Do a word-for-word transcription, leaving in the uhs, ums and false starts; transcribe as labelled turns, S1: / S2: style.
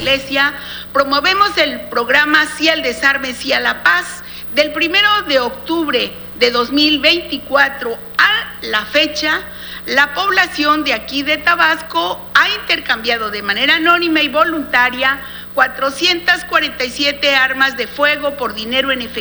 S1: Iglesia, promovemos el programa Sí al Desarme, Sí a la Paz. Del primero de octubre de dos mil veinticuatro a la fecha, la población de aquí de Tabasco ha intercambiado de manera anónima y voluntaria cuatrocientas cuarenta y siete armas de fuego por dinero en efectivo